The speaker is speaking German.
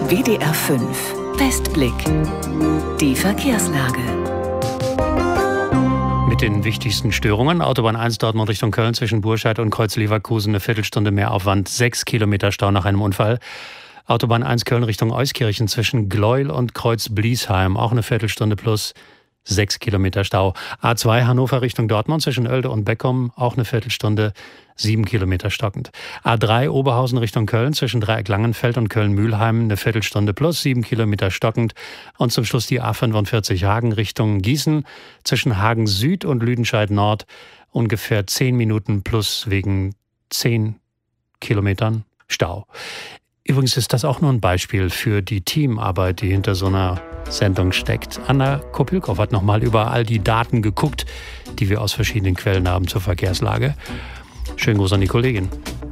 WDR 5 Westblick. Die Verkehrslage. Mit den wichtigsten Störungen: Autobahn 1 Dortmund Richtung Köln zwischen Burscheid und Kreuz-Leverkusen eine Viertelstunde mehr Aufwand, 6 Kilometer Stau nach einem Unfall. Autobahn 1 Köln Richtung Euskirchen zwischen Gleuel und Kreuz-Bliesheim auch eine Viertelstunde plus 6 Kilometer Stau. A2 Hannover Richtung Dortmund zwischen Oelde und Beckum auch eine Viertelstunde, 7 Kilometer stockend. A3 Oberhausen Richtung Köln zwischen Dreieck Langenfeld und Köln-Mühlheim eine Viertelstunde plus 7 Kilometer stockend. Und zum Schluss die A45 Hagen Richtung Gießen zwischen Hagen Süd und Lüdenscheid Nord ungefähr 10 Minuten plus wegen 10 Kilometern Stau. Übrigens ist das auch nur ein Beispiel für die Teamarbeit, die hinter so einer Sendung steckt. Anna Kopylkow hat nochmal über all die Daten geguckt, die wir aus verschiedenen Quellen haben zur Verkehrslage. Schönen Gruß an die Kollegin.